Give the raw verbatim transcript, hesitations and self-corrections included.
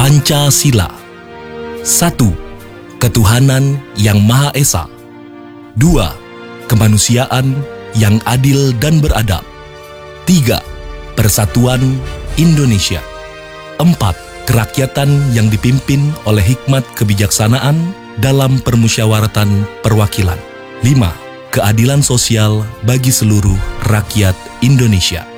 Pancasila. Satu. Ketuhanan yang Maha Esa. Dua. Kemanusiaan yang adil dan beradab. Tiga. Persatuan Indonesia. Empat. Kerakyatan yang dipimpin oleh hikmat kebijaksanaan dalam permusyawaratan perwakilan. Lima. Keadilan sosial bagi seluruh rakyat Indonesia.